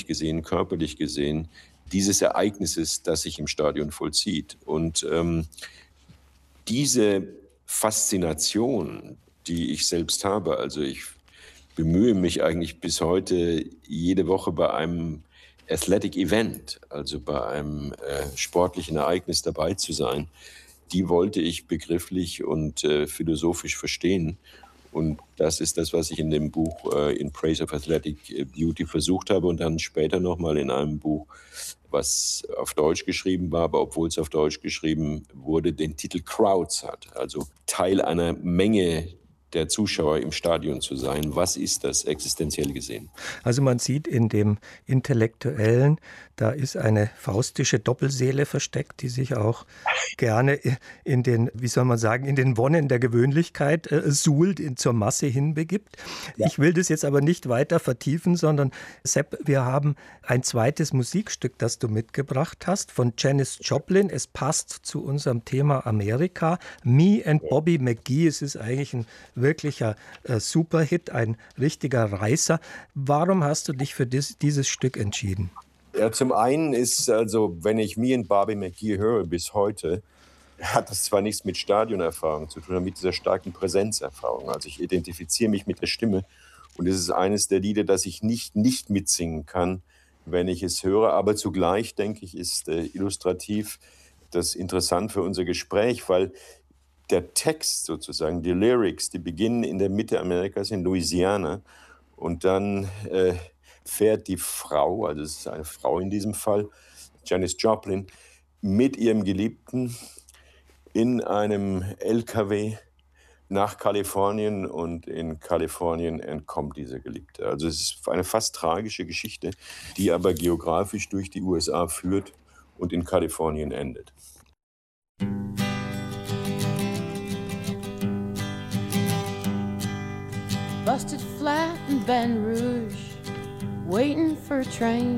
räumlich gesehen, körperlich gesehen, dieses Ereignisses, das sich im Stadion vollzieht. Und diese Faszination, die ich selbst habe, also ich bemühe mich eigentlich bis heute jede Woche bei einem Athletic Event, also bei einem sportlichen Ereignis dabei zu sein, die wollte ich begrifflich und philosophisch verstehen. Und das ist das, was ich in dem Buch In Praise of Athletic Beauty versucht habe und dann später nochmal in einem Buch, was auf Deutsch geschrieben war, aber obwohl es auf Deutsch geschrieben wurde, den Titel Crowds hat, also Teil einer Menge der Zuschauer im Stadion zu sein. Was ist das existenziell gesehen? Also man sieht in dem Intellektuellen, da ist eine faustische Doppelseele versteckt, die sich auch gerne in den, wie soll man sagen, in den Wonnen der Gewöhnlichkeit suhlt, zur Masse hinbegibt. Ja. Ich will das jetzt aber nicht weiter vertiefen, sondern Sepp, wir haben ein zweites Musikstück, das du mitgebracht hast, von Janis Joplin. Es passt zu unserem Thema Amerika. Me and Bobby McGee. Es ist eigentlich ein wirklicher Superhit, ein richtiger Reißer. Warum hast du dich für dieses Stück entschieden? Ja, zum einen ist also, wenn ich Me and Bobby McGee höre bis heute, hat das zwar nichts mit Stadionerfahrung zu tun, sondern mit dieser starken Präsenzerfahrung. Also ich identifiziere mich mit der Stimme und es ist eines der Lieder, das ich nicht mitsingen kann, wenn ich es höre. Aber zugleich, denke ich, ist illustrativ das interessant für unser Gespräch, weil der Text sozusagen, die Lyrics, die beginnen in der Mitte Amerikas in Louisiana und dann fährt die Frau, also es ist eine Frau in diesem Fall, Janis Joplin, mit ihrem Geliebten in einem LKW nach Kalifornien und in Kalifornien entkommt dieser Geliebte. Also es ist eine fast tragische Geschichte, die aber geografisch durch die USA führt und in Kalifornien endet. Busted flat in Baton Rouge, waiting for a train.